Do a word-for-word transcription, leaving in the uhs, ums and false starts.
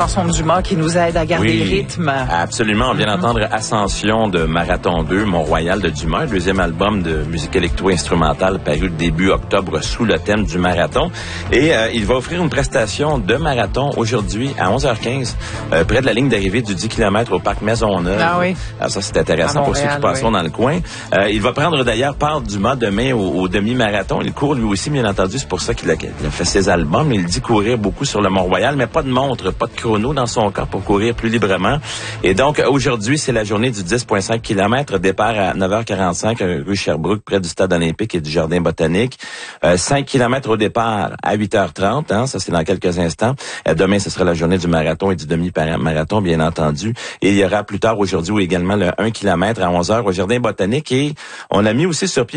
chansons de Dumas qui nous aident à garder oui, le rythme. Absolument. On vient mm-hmm. d'entendre Ascension de Marathon deux, Mont-Royal de Dumas, deuxième album de musique électro-instrumentale paru début octobre sous le thème du marathon. Et euh, il va offrir une prestation de marathon aujourd'hui à onze heures quinze, euh, près de la ligne d'arrivée du dix kilomètres au parc Maisonneuve. Ah oui. Alors ça, c'est intéressant pour ceux qui passeront oui. dans le coin. Euh, il va prendre d'ailleurs part Dumas demain au, au demi-marathon. Il court lui aussi, bien entendu. C'est pour ça qu'il a, qu'il a fait ses albums. Il dit courir beaucoup sur le Mont-Royal, mais pas de montre, pas de chrono dans son cas pour courir plus librement. Et donc, aujourd'hui, c'est la journée du dix virgule cinq kilomètres. Départ à neuf heures quarante-cinq, rue Sherbrooke, près du Stade olympique et du Jardin botanique. Euh, cinq kilomètres au départ à huit heures trente. Hein, ça, c'est dans quelques instants. Euh, demain, ce sera la journée du marathon et du demi-marathon, bien entendu. Et il y aura plus tard aujourd'hui également le un kilomètre à onze heures au Jardin botanique. Et on a mis aussi sur pied